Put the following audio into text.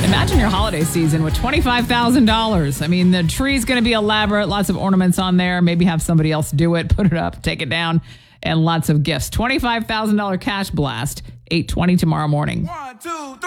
Imagine your holiday season with $25,000. I mean, the tree's going to be elaborate, lots of ornaments on there. Maybe have somebody else do it, put it up, take it down, and lots of gifts. $25,000 cash blast, 8:20 tomorrow morning. 1, 2, 3.